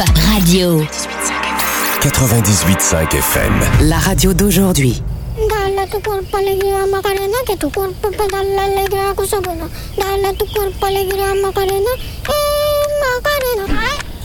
Radio 98.5 FM. La radio d'aujourd'hui. Dale a tu cuerpo alegría Macarena, que tu cuerpo pedala alegría cosa buena. Dale a tu cuerpo alegría Macarena,